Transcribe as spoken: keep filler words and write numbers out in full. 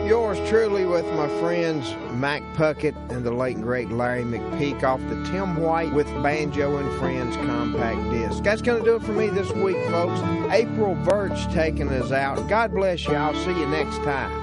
Yours truly with my friends Mac Puckett and the late and great Larry McPeak off the Tim White with Banjo and Friends compact disc. That's going to do it for me this week, folks. April Birch taking us out. God bless you. I'll see you next time.